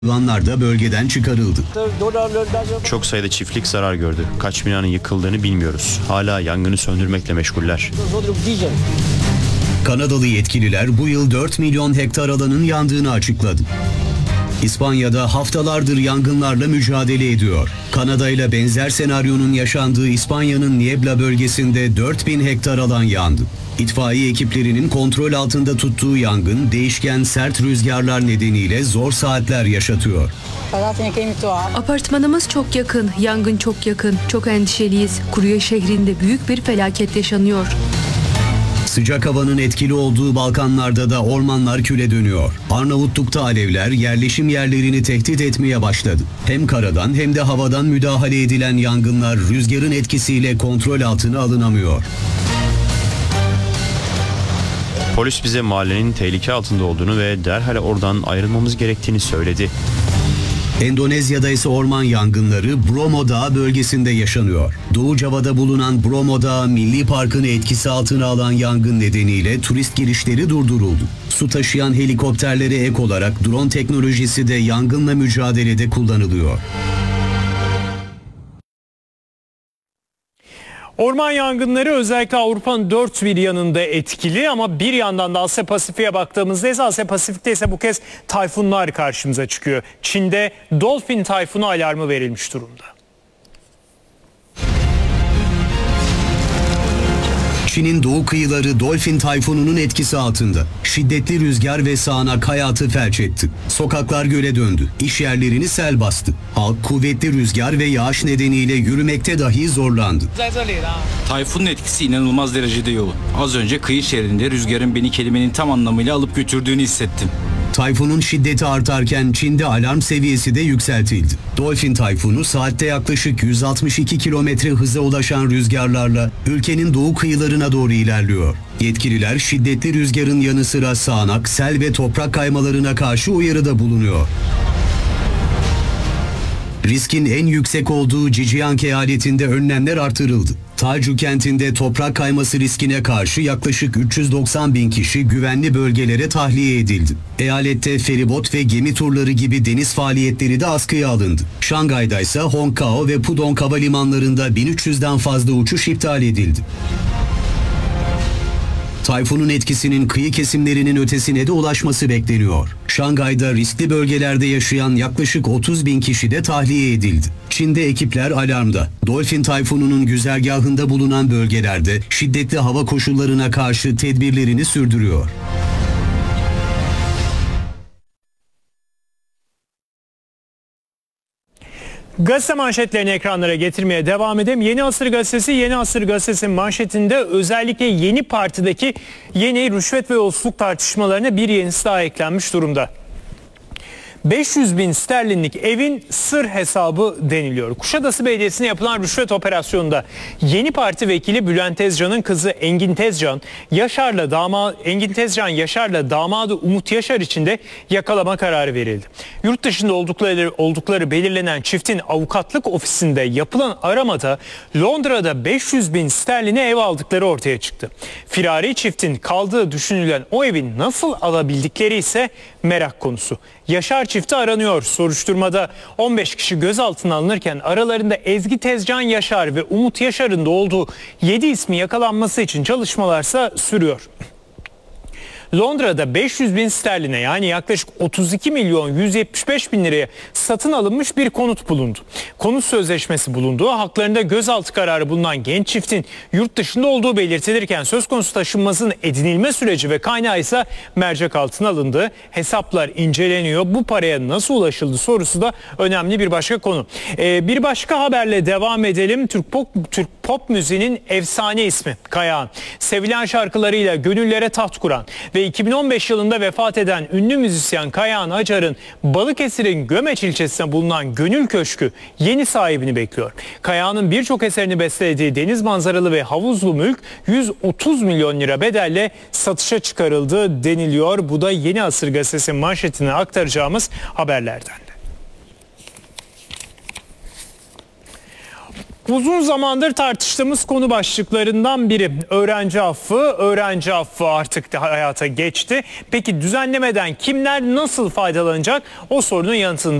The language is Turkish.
Hayvanlar da bölgeden çıkarıldı. Çok sayıda çiftlik zarar gördü. Kaç binanın yıkıldığını bilmiyoruz. Hala yangını söndürmekle meşguller. Kanadalı yetkililer bu yıl 4 milyon hektar alanın yandığını açıkladı. İspanya'da haftalardır yangınlarla mücadele ediyor. Kanada ile benzer senaryonun yaşandığı İspanya'nın Niebla bölgesinde 4000 hektar alan yandı. İtfaiye ekiplerinin kontrol altında tuttuğu yangın değişken sert rüzgarlar nedeniyle zor saatler yaşatıyor. Apartmanımız çok yakın, yangın çok yakın. Çok endişeliyiz. Kuruya şehrinde büyük bir felaket yaşanıyor. Sıcak havanın etkili olduğu Balkanlarda da ormanlar küle dönüyor. Arnavutluk'ta alevler yerleşim yerlerini tehdit etmeye başladı. Hem karadan hem de havadan müdahale edilen yangınlar rüzgarın etkisiyle kontrol altına alınamıyor. Polis bize mahallenin tehlike altında olduğunu ve derhal oradan ayrılmamız gerektiğini söyledi. Endonezya'da ise orman yangınları Bromo Dağı bölgesinde yaşanıyor. Doğu Java'da bulunan Bromo Dağı Milli Parkı'nı etkisi altına alan yangın nedeniyle turist girişleri durduruldu. Su taşıyan helikopterlere ek olarak drone teknolojisi de yangınla mücadelede kullanılıyor. Orman yangınları özellikle Avrupa'nın dört bir yanında etkili ama bir yandan da Asya Pasifik'e baktığımızda ise Asya Pasifik'te ise bu kez tayfunlar karşımıza çıkıyor. Çin'de Dolphin tayfunu alarmı verilmiş durumda. Çin'in doğu kıyıları Dolphin tayfununun etkisi altında. Şiddetli rüzgar ve sağanak hayatı felç etti. Sokaklar göle döndü. İş yerlerini sel bastı. Halk kuvvetli rüzgar ve yağış nedeniyle yürümekte dahi zorlandı. Tayfunun etkisi inanılmaz derecede yoğun. Az önce kıyı şeridinde rüzgarın beni kelimenin tam anlamıyla alıp götürdüğünü hissettim. Tayfunun şiddeti artarken Çin'de alarm seviyesi de yükseltildi. Dolphin tayfunu saatte yaklaşık 162 kilometre hıza ulaşan rüzgarlarla ülkenin doğu kıyılarına doğru ilerliyor. Yetkililer şiddetli rüzgarın yanı sıra sağanak, sel ve toprak kaymalarına karşı uyarıda bulunuyor. Riskin en yüksek olduğu Zhejiang eyaletinde önlemler artırıldı. Taju kentinde toprak kayması riskine karşı yaklaşık 390 bin kişi güvenli bölgelere tahliye edildi. Eyalette feribot ve gemi turları gibi deniz faaliyetleri de askıya alındı. Şangay'da ise Hongkao ve Pudong havalimanlarında 1300'den fazla uçuş iptal edildi. Tayfunun etkisinin kıyı kesimlerinin ötesine de ulaşması bekleniyor. Şangay'da riskli bölgelerde yaşayan yaklaşık 30 bin kişi de tahliye edildi. Çin'de ekipler alarmda. Dolphin tayfununun güzergahında bulunan bölgelerde şiddetli hava koşullarına karşı tedbirlerini sürdürüyor. Gazete manşetlerini ekranlara getirmeye devam edelim. Yeni Asır Gazetesi, Yeni Asır Gazetesi'nin manşetinde özellikle Yeni Parti'deki yeni rüşvet ve yolsuzluk tartışmalarına bir yenisi daha eklenmiş durumda. 500 bin sterlinlik evin sır hesabı deniliyor. Kuşadası Belediyesi'ne yapılan rüşvet operasyonunda Yeni Parti vekili Bülent Tezcan'ın kızı Engin Tezcan Yaşar'la damadı Umut Yaşar için de yakalama kararı verildi. Yurt dışında oldukları belirlenen çiftin avukatlık ofisinde yapılan aramada Londra'da 500 bin sterline ev aldıkları ortaya çıktı. Firari çiftin kaldığı düşünülen o evi nasıl alabildikleri ise merak konusu. Yaşar çifti aranıyor. Soruşturmada 15 kişi gözaltına alınırken aralarında Ezgi Tezcan Yaşar ve Umut Yaşar'ın da olduğu 7 ismi yakalanması için çalışmalarsa sürüyor. Londra'da 500 bin sterline yani yaklaşık 32 milyon 175 bin liraya satın alınmış bir konut bulundu. Konut sözleşmesi bulunduğu, haklarında gözaltı kararı bulunan genç çiftin yurt dışında olduğu belirtilirken söz konusu taşınmazın edinilme süreci ve kaynağı ise mercek altına alındı. Hesaplar inceleniyor. Bu paraya nasıl ulaşıldı sorusu da önemli bir başka konu. Bir başka haberle devam edelim. Türk pop müziğinin efsane ismi Kayağan. Sevilen şarkılarıyla gönüllere taht kuran ve 2015 yılında vefat eden ünlü müzisyen Kayağan Acar'ın Balıkesir'in Gömeç ilçesinde bulunan Gönül Köşkü yeni sahibini bekliyor. Kayağan'ın birçok eserini bestelediği deniz manzaralı ve havuzlu mülk 130 milyon lira bedelle satışa çıkarıldı deniliyor. Bu da Yeni Asır Gazetesi'nin manşetine aktaracağımız haberlerden. Uzun zamandır tartıştığımız konu başlıklarından biri öğrenci affı. Öğrenci affı artık da hayata geçti. Peki düzenlemeden kimler nasıl faydalanacak? O sorunun yanıtını